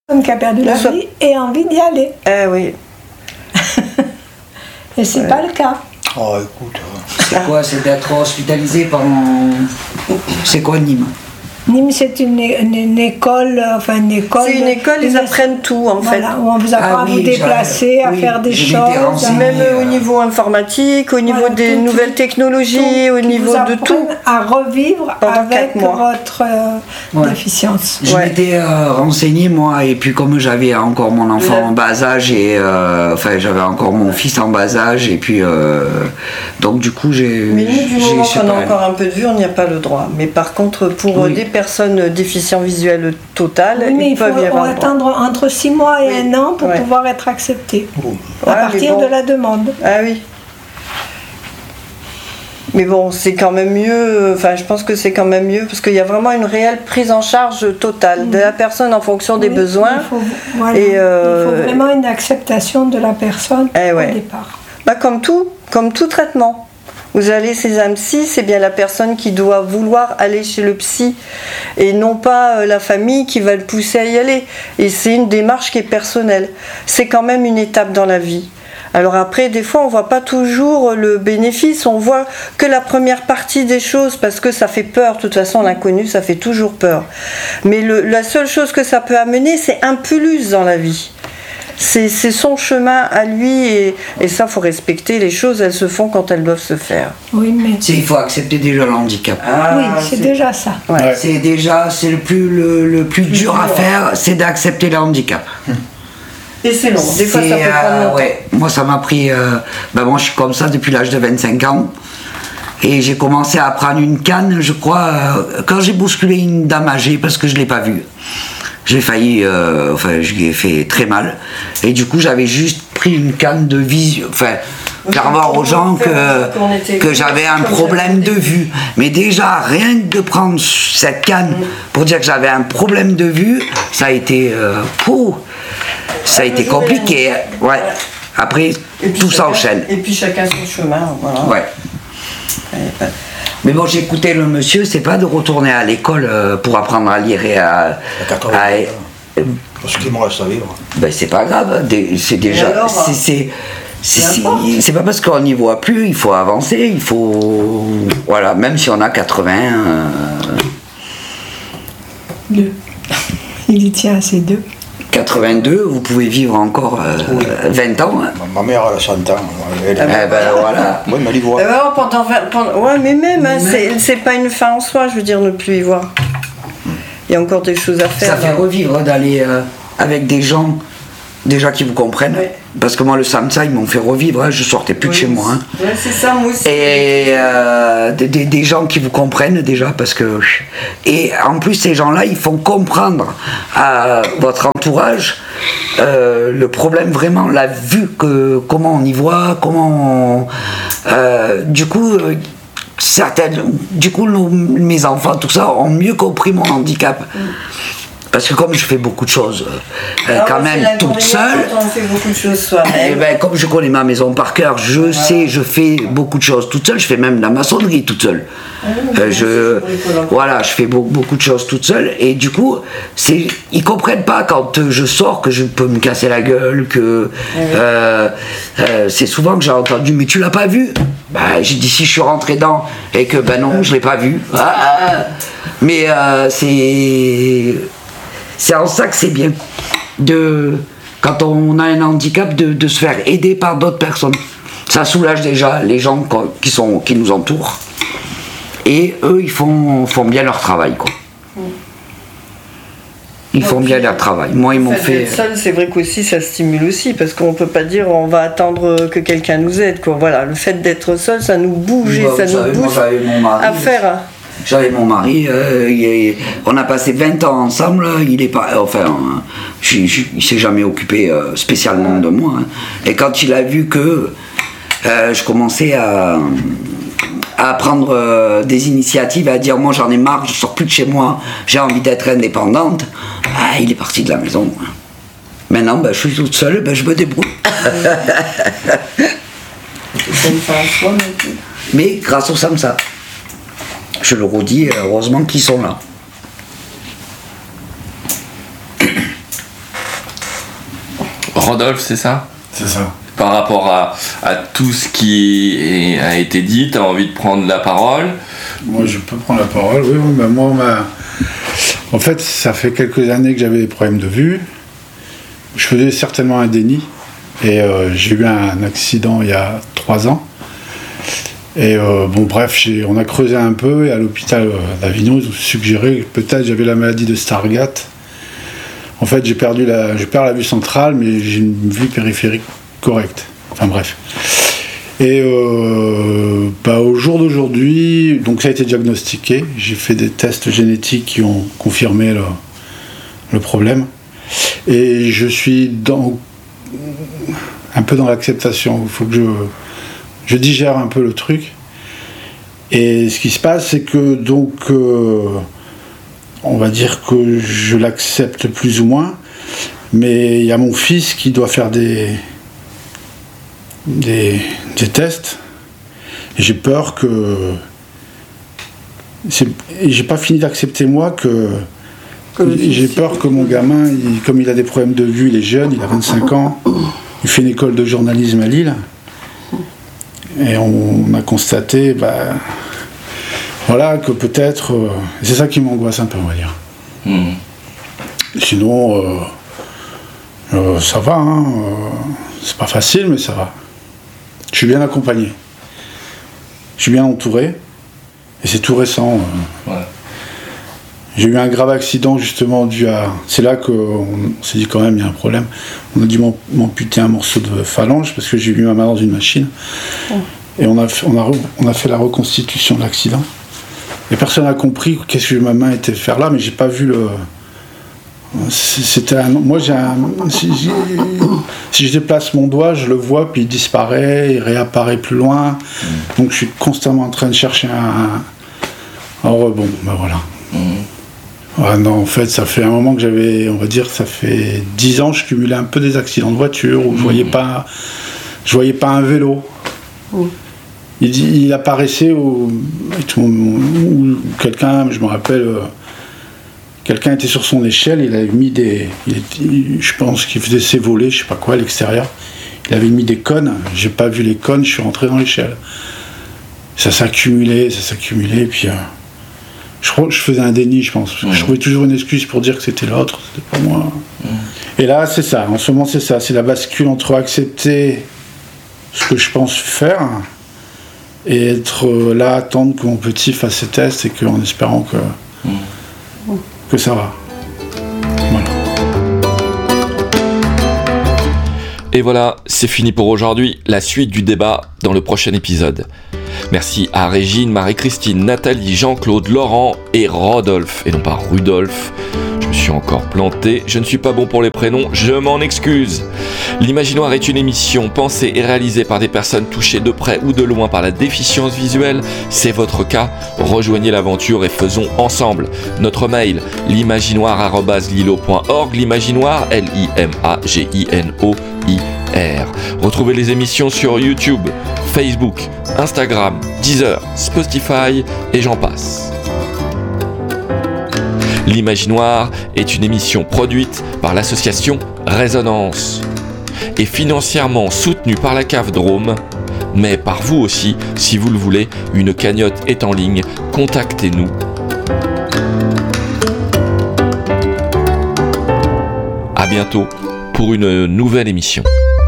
qui a perdu la vie ait envie d'y aller. Oui. Et c'est pas le cas. Oh, écoute. C'est quoi? C'est d'être hospitalisé pendant. C'est quoi Nîmes? Nîmes, c'est une école, C'est une école, ils apprennent tout en fait. Où on vous apprend à vous déplacer, à faire des choses. Même au niveau informatique, au niveau des nouvelles technologies, au niveau de tout. À revivre avec votre déficience. Je m'étais renseigné moi, et puis comme j'avais encore mon enfant en bas âge, et j'avais encore mon fils en bas âge, et puis donc du coup j'ai. Mais nous, du moment qu'on a encore un peu de vue, on n'y a pas le droit. Mais par contre, pour des personnes déficients visuels total, il faut attendre entre 6 mois et 1 an pour pouvoir être accepté à partir de la demande. Ah oui. Mais bon, c'est quand même mieux, je pense que c'est quand même mieux parce qu'il y a vraiment une réelle prise en charge totale de la personne en fonction des besoins. Il faut vraiment une acceptation de la personne au départ. Comme tout traitement. Vous allez chez un psy, c'est bien la personne qui doit vouloir aller chez le psy et non pas la famille qui va le pousser à y aller. Et c'est une démarche qui est personnelle. C'est quand même une étape dans la vie. Alors après, des fois, on voit pas toujours le bénéfice, on voit que la première partie des choses parce que ça fait peur. De toute façon, l'inconnu, ça fait toujours peur. Mais la seule chose que ça peut amener, c'est un plus dans la vie. C'est son chemin à lui et ça, faut respecter. Les choses, elles se font quand elles doivent se faire. Oui, mais il faut accepter déjà le handicap. Oui, c'est déjà ça. Ouais. C'est le plus dur à faire, c'est d'accepter le handicap. Et c'est long. Des fois, ça peut prendre longtemps. Moi, ça m'a pris. Moi, je suis comme ça depuis l'âge de 25 ans. Et j'ai commencé à prendre une canne, je crois, quand j'ai bousculé une dame âgée parce que je l'ai pas vue. J'ai failli, je lui ai fait très mal. Et du coup, j'avais juste pris une canne de vision, faire voir aux gens que j'avais un problème de vue. Mais déjà, rien que de prendre cette canne pour dire que j'avais un problème de vue, ça a été, ça a été compliqué. Ouais. Après, tout s'enchaîne. Et puis chacun son chemin, voilà. Ouais. Mais bon, j'écoutais le monsieur, c'est pas de retourner à l'école pour apprendre à lire et à parce qu'il me reste à vivre. Ben c'est pas grave, c'est déjà. C'est pas parce qu'on n'y voit plus, il faut avancer, il faut. Voilà, même si on a 80. Deux. Il y tient à ces deux. 82, vous pouvez vivre encore 20 ans. Hein. Ma mère a 100 ans. Voilà. Oui, mais elle y voit. Ouais, mais même, c'est pas une fin en soi, je veux dire, ne plus y voir. Il y a encore des choses à faire. Ça fait revivre d'aller avec des gens déjà qui vous comprennent. Ouais. Parce que moi, le samedi, ils m'ont fait revivre, hein, je sortais plus de chez moi. Hein. Ouais, c'est ça, moi aussi. Et des gens qui vous comprennent déjà, parce que. Et en plus, ces gens-là, ils font comprendre à votre entourage le problème vraiment, la vue, comment on y voit, comment du coup. Mes enfants, tout ça, ont mieux compris mon handicap. Parce que comme je fais beaucoup de choses quand même toute seule, on fait beaucoup de choses soi-même. Comme je connais ma maison par cœur, je fais beaucoup de choses toute seule, je fais même de la maçonnerie toute seule. Je fais beaucoup de choses toute seule et du coup, ils comprennent pas quand je sors que je peux me casser la gueule, que c'est souvent que j'ai entendu, mais tu l'as pas vu? J'ai dit si je suis rentré dedans et que non, je l'ai pas vu. Mais c'est en ça que c'est bien quand on a un handicap de se faire aider par d'autres personnes. Ça soulage déjà les gens qui nous entourent et eux ils font bien leur travail quoi. Ils font bien leur travail. Moi ils m'ont fait. Être seul, c'est vrai qu'aussi ça stimule aussi parce qu'on peut pas dire on va attendre que quelqu'un nous aide quoi. Voilà, le fait d'être seul, ça nous bouge et ça nous booste à faire. J'avais mon mari, on a passé 20 ans ensemble, il est pas, il s'est jamais occupé spécialement de moi. Hein. Et quand il a vu que je commençais à prendre des initiatives, à dire moi j'en ai marre, je sors plus de chez moi, j'ai envie d'être indépendante, il est parti de la maison. Maintenant, je suis toute seule, je me débrouille. Mais grâce au SAMSA. Je le redis, heureusement qu'ils sont là. Rodolphe, c'est ça ? C'est ça. Par rapport à tout ce qui a été dit, tu as envie de prendre la parole ? Moi, je peux prendre la parole, oui. Ben moi, en fait, ça fait quelques années que j'avais des problèmes de vue. Je faisais certainement un déni. Et j'ai eu un accident il y a 3 ans. Et on a creusé un peu. Et à l'hôpital d'Avignon, ils ont suggéré que peut-être j'avais la maladie de Stargardt. En fait, je perds la vue centrale, mais j'ai une vue périphérique correcte. Enfin bref. Et au jour d'aujourd'hui, donc ça a été diagnostiqué. J'ai fait des tests génétiques qui ont confirmé le problème. Et je suis un peu dans l'acceptation. Il faut que je digère un peu le truc. Et ce qui se passe, c'est que donc, on va dire que je l'accepte plus ou moins. Mais il y a mon fils qui doit faire des tests, et j'ai peur que j'ai pas fini d'accepter moi que j'ai peur que mon gamin, comme il a des problèmes de vue, il est jeune, il a 25 ans, il fait une école de journalisme à Lille, et on a constaté que peut-être c'est ça qui m'angoisse un peu, on va dire. Sinon ça va, c'est pas facile, mais ça va. Je suis bien accompagné. Je suis bien entouré. Et c'est tout récent. J'ai eu un grave accident justement dû à... C'est là qu'on s'est dit quand même il y a un problème. On a dû m'amputer un morceau de phalange parce que j'ai mis ma main dans une machine. Et on a fait la reconstitution de l'accident. Et personne n'a compris qu'est-ce que ma main était faire là, mais j'ai pas vu le... Moi si je déplace mon doigt, je le vois, puis il disparaît, il réapparaît plus loin. Donc je suis constamment en train de chercher un rebond. Voilà. Non, en fait, ça fait un moment que j'avais, on va dire, ça fait 10 ans, je cumulais un peu des accidents de voiture où je voyais pas un vélo. Il apparaissait ou quelqu'un, je me rappelle. Quelqu'un était sur son échelle, il avait mis je pense qu'il faisait ses volets, je sais pas quoi, à l'extérieur. Il avait mis des cônes, j'ai pas vu les cônes, je suis rentré dans l'échelle. Ça s'accumulait, et puis je faisais un déni, je pense. Je trouvais toujours une excuse pour dire que c'était l'autre, c'était pas moi. Et là, c'est ça, en ce moment, c'est la bascule entre accepter ce que je pense faire et être là, attendre que mon petit fasse ses tests et qu'en espérant que ça va. Voilà. Et voilà, c'est fini pour aujourd'hui. La suite du débat dans le prochain épisode. Merci à Régine, Marie-Christine, Nathalie, Jean-Claude, Laurent et Rodolphe, et non pas Rudolph. Je me suis encore planté, je ne suis pas bon pour les prénoms, je m'en excuse. L'Imaginoire est une émission pensée et réalisée par des personnes touchées de près ou de loin par la déficience visuelle. C'est votre cas, rejoignez l'aventure et faisons ensemble. Notre mail, l'imaginoire@lilo.org, l'Imaginoire, LIMAGINOIR. Retrouvez les émissions sur YouTube, Facebook, Instagram, Deezer, Spotify et j'en passe. L'Imaginoire est une émission produite par l'association Résonance et financièrement soutenue par la Cave Drôme, mais par vous aussi, si vous le voulez. Une cagnotte est en ligne, contactez-nous. À bientôt pour une nouvelle émission.